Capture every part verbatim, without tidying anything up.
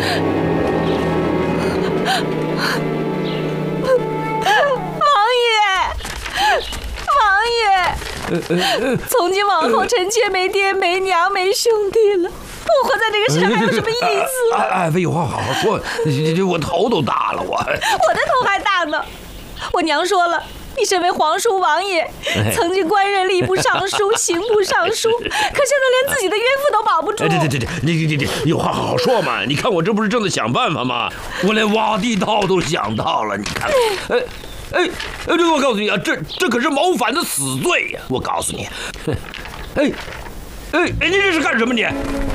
从今往后，臣妾没爹没娘没兄弟了，我活在这个世上还有什么意思？ 哎哎，废话，好好说，这这我头都大了，我我的头还大呢。我娘说了，你身为皇叔王爷，曾经官任吏部尚书、刑部尚书，可现在连自己的岳父都保不住。 哎，这这这，你你你你有话好好说嘛！你看我这不是正在想办法吗？我连挖地道都想到了，你看，哎。哎，哎，这我告诉你啊，这这可是谋反的死罪呀！我告诉你，哎，哎哎，你这是干什么你？哎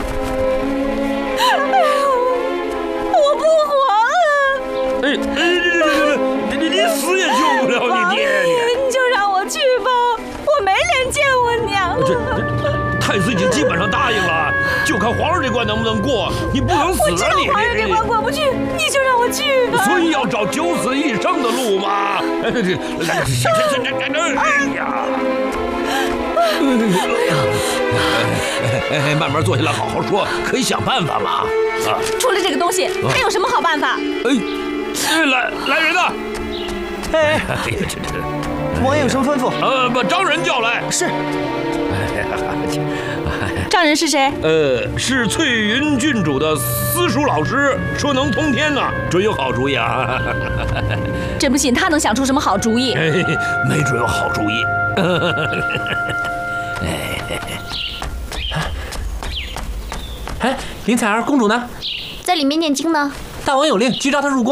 呦，我不活了！ 哎哎，你你你你死也救不了你爹！ 你就让我去吧，我没脸见我娘了。 这这太子已经基本上答应了，就看皇上这关能不能过。你不能死啊！你皇上这关过不去，你就让我去吧。 所以要找九死一生的路嘛。哎，这这，来，这这这这这，哎呀！哎哎，慢慢坐下来，好好说，可以想办法嘛。啊， 除了这个东西，还有什么好办法？ 哎，来来人呐！ 哎哎， 这这， 王爷有什么吩咐？ 呃，把张人叫来。 是。 张人是谁？ 呃，是翠云郡主的私塾老师，说能通天啊，准有好主意啊！ 真不信他能想出什么好主意？ 哎，没准有好主意。 哎，林采儿公主呢？ 在里面念经呢。 大王有令，急召她入宫。